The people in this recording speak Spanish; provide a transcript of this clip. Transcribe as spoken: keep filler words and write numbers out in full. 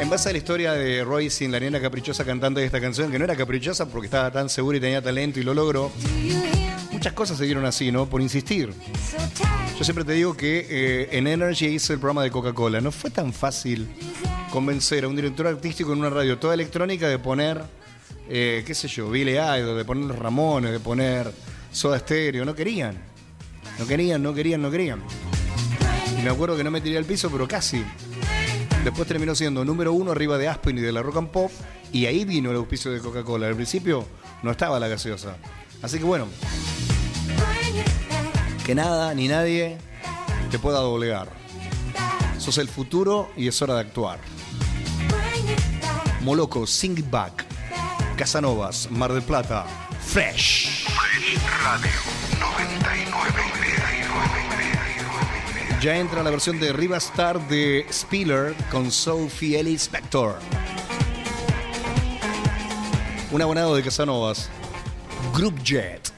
En base a la historia de Roisin, la nena caprichosa cantante de esta canción, que no era caprichosa porque estaba tan segura y tenía talento y lo logró, muchas cosas se dieron así, ¿no? Por insistir. Yo siempre te digo que eh, en Energy hice el programa de Coca-Cola. No fue tan fácil convencer a un director artístico en una radio toda electrónica de poner, eh, qué sé yo, Billy Idol, de poner Los Ramones, de poner Soda Stereo. No querían. No querían, no querían, no querían. Y me acuerdo que no me tiré al piso, pero casi. Después terminó siendo número uno arriba de Aspen y de la Rock and Pop. Y ahí vino el auspicio de Coca-Cola. Al principio no estaba la gaseosa. Así que bueno, que nada ni nadie te pueda doblegar. Sos el futuro y es hora de actuar. Moloco, Sing It Back. Casanovas, Mar del Plata. Fresh. Fresh Radio noventa y nueve. Ya entra la versión de Riva Star de Spiller con Sophie Ellis Spector. Un abonado de Casanovas. Group Jet.